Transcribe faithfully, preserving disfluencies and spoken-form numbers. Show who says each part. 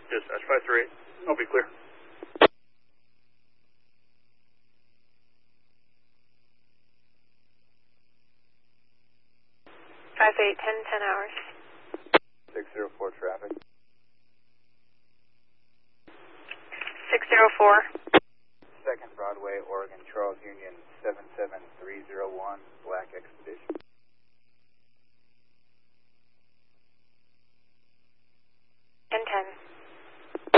Speaker 1: Dispatch five three eight. I'll be clear.
Speaker 2: five eight, ten, ten hours.
Speaker 3: six zero four traffic.
Speaker 2: six zero four.
Speaker 3: Second Broadway, Oregon, Charles Union, seven seven three zero one, Black Expedition.